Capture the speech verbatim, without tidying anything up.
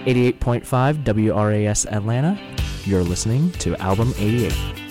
eighty-eight point five W R A S Atlanta. You're listening to Album eighty-eight.